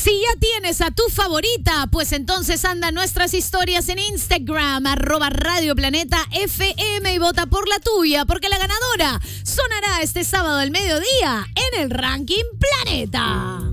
Si ya tienes a tu favorita, pues entonces anda nuestras historias en Instagram, @Radio Planeta FM, y vota por la tuya, porque la ganadora sonará este sábado al mediodía en el Ranking Planeta.